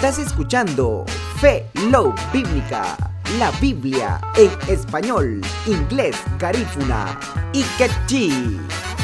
Estás escuchando Fe Love Bíblica, la Biblia en español, inglés, garífuna y quechí.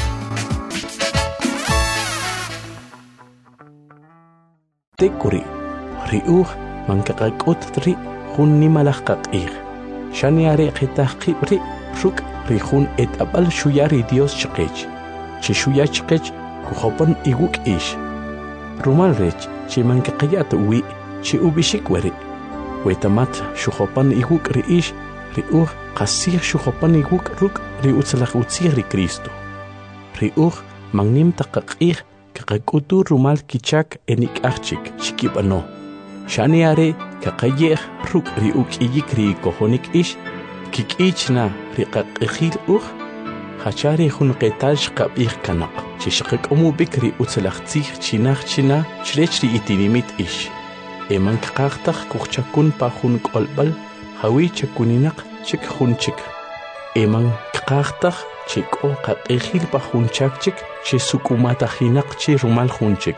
Tekuri, riuh mankakakut tri hun nimalakakir. Shaniare ketahkibri ruk rihun et abal shuyari Dios chakech. Chishuya chakech kuhopan iguk ish. Rumal rech chi mankakayat uwi chi ubishik weri. Wetamat shuhopan iguk riish riuh kasir shuhopan iguk ruk riutzalak utzir ri Kristo. Riuh mangnim takakir kakakutu rumal kichak enik archik chikibano. Shaniare kakayeh ruk riuk iyik ri kohonik ish kikichna riqaqihil hachari hun qetaj qabih kanak chishqik umubik ri utzalakhtzih chinach china chrechri itinimit ish eman qaqtaq kuchakun pa hun qolbal hawi chakuninaq chik hunchik eman qaqtaq chiko qaqihil pa hunchakchik chisukumata hinaq chi rumal hunchik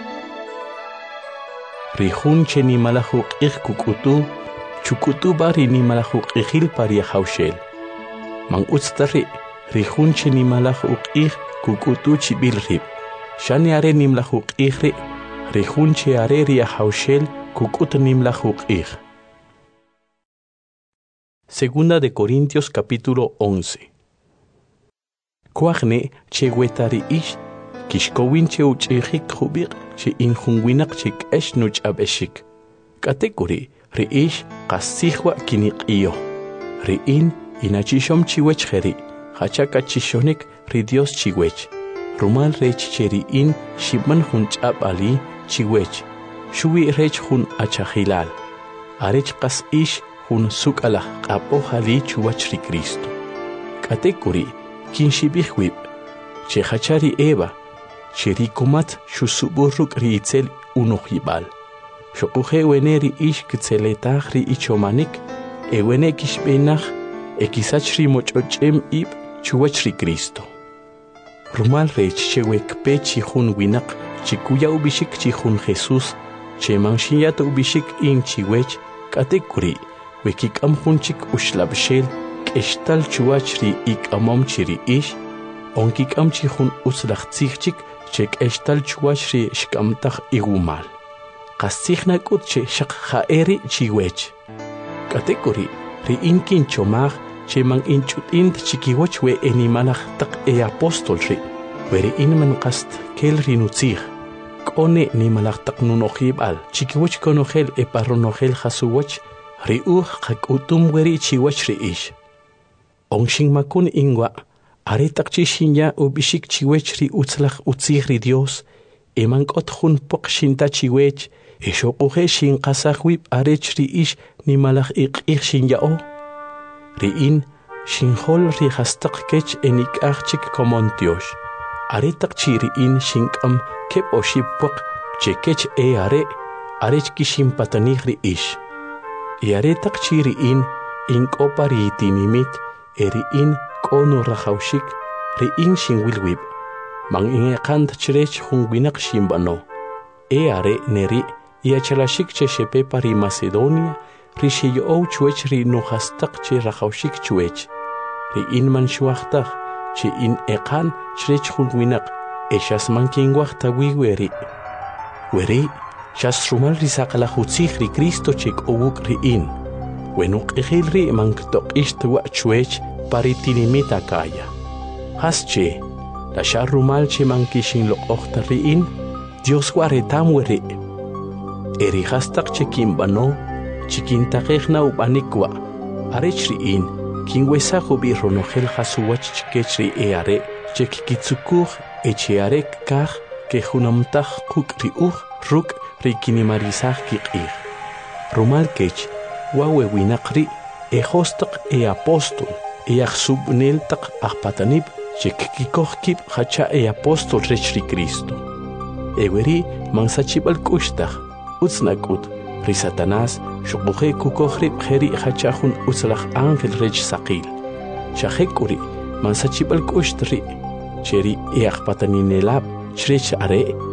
rihun cheni malahuq kukutu chukutu bari ni malahuq ihil pari haushel man utstari rihun cheni malahuq kukutu chibil rib shani are ni malahuq rihun che are ri haushel kukut ni malahuq Segunda de Corintios capítulo 11. Kuagne che wetari ish kishkowin che uchihik khubik che inhunwinak chik nuch abeshik kategori riish qasihwa kiniqiyo riin inachishom chiwech kheri hachaka chishonik ri Dios chiwech rumal rech cheriin shibman hunchab ali chiwech shuwi rech hun achahilal arech qas ish hun sukala qapo hali chuwach ri Kristo kategori kinshibihwib che hachari eva Cherikomat shusuburuk riitzel unohibal. Shokuhe weneri ish kitzeletach ri ichomanik, ewene kishbenach, ekisach ri mochochem ib chuwach ri Kristo. Rumal rech chewekpe chihun winak, chikuya ubishik chihun Jesus, chemanshinyat ubishik in chiwech, katekuri, wekikam hunchik ushlabshel, keshtal chuwach ri ikamom chiri ish, onkikam chihun uslachtzikchik, chek estal chuashri shkamtach igumal. Qasikhna kutche shak khaeri chiwech. Kategori ri inkin chomag che mang inchutint chikiwach we enimalach tak apostol ri. Weri inman qast kel rinutzig. Kone nimalach tak nunohibal chikiwach konohel parronohel hasuwach ri qakutum weri chiwach ri ish. Ongshing makun ingwa Aretak chishinya ubishik chiwech ri utzlach utzig ri Dios, emankot hun pok shinta chiwech, eshokuhe shin qasahwib arech ri ish ni malach iqih shinya o. Ri in, shinhol ri hastak kech enik achik komontiosh. Aretak chi ri in shinkam kep o shipok, che kech arech kishim patanih ri ish. Aretak chi ri in opa ri itinimit, eri in Kono rahaushik ri in shingwilwib mang ingekant chrech hungwinak shimbano are neri iachalashik che shepe pari Macedonia ri shiyo chuech ri nuhastak che rahaushik chuech ri in man shuachtach che in ekan chrech hungwinak eshas man kingwachta weri shas rumal ri sakala hutzig ri Kristo chek owuk ri in wenuk ihil ri man ktok ishtwa chuech paritinimita kaya. Hasche, la sharumal che mankishin lo ochtariin, Dios guaretam weri. Eri hastak che kimbano, chikintakechna ubanikwa, arechriin, kingwesa hubi ronohel hasuwach chikechri eare, chekikitsukur echearek kach, que hunamtach kuk ruk rikinimarizach kikir. Rumal kech, wawe winakri, hostak apostol. Subnel tak patanib chekikikohkip hacha apostol rechri Kristo. Eweri mansachibal kushtach, utsnakut, ri Satanás, shukuhe kukohrib heri hachahun utslach angel rech sakil. Shahekuri, mansachibal kushtri, cheri pataninelab, chrech are,